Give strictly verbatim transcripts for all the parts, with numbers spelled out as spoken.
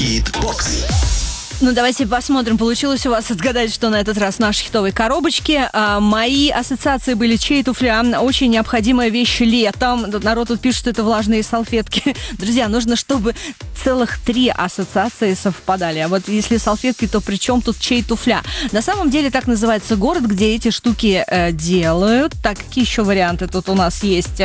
Хит-бокс. Ну, давайте посмотрим, получилось у вас отгадать, что на этот раз в нашей хитовой коробочке. А, мои ассоциации были чей туфля. Очень необходимая вещь летом. Народ тут пишет, что это влажные салфетки. Друзья, нужно, чтобы целых три ассоциации совпадали. А вот если салфетки, то при чем тут чей туфля? На самом деле так называется город, где эти штуки э, делают. Так, какие еще варианты тут у нас есть?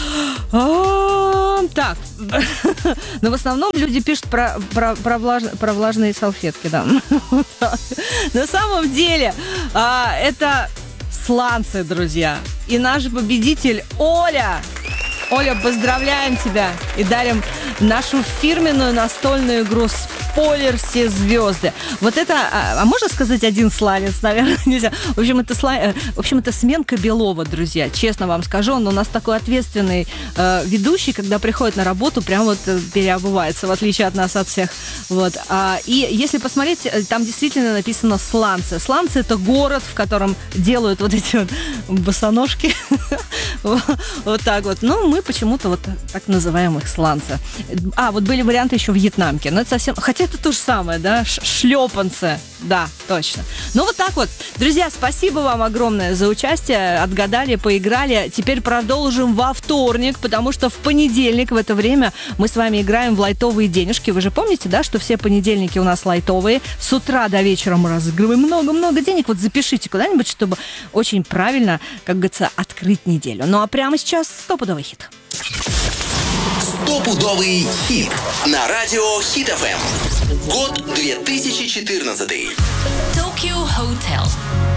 Так, но в основном люди пишут про, про, про, влаж, про влажные салфетки, да. На самом деле а, это сланцы, друзья. И наш победитель Оля. Оля, поздравляем тебя и дарим нашу фирменную настольную игру «Спойлер. Все звезды». Вот это, а, а можно сказать один сланец, наверное, нельзя. В общем, это, сла... в общем, это сменка Белова, друзья. Честно вам скажу, он у нас такой ответственный э, ведущий, когда приходит на работу, прям вот переобувается, в отличие от нас, от всех. Вот. А, и если посмотреть, там действительно написано «Сланцы». Сланцы – это город, в котором делают вот эти вот босоножки. Вот так вот. Ну, мы почему-то вот так называем их сланцы. А, вот были варианты еще вьетнамки. Но это совсем... Хотя это то же самое, да? Шлепанцы. Да, точно. Ну, вот так вот. Друзья, спасибо вам огромное за участие. Отгадали, поиграли. Теперь продолжим во вторник, потому что в понедельник в это время мы с вами играем в лайтовые денежки. Вы же помните, да, что все понедельники у нас лайтовые. С утра до вечера мы разыгрываем много-много денег. Вот запишите куда-нибудь, чтобы очень правильно, как говорится, открыть неделю. Ну, а прямо сейчас стопудовый хит. Стопудовый хит на радио Хит эф эм. Год две тысячи четырнадцатый. Tokyo Hotel.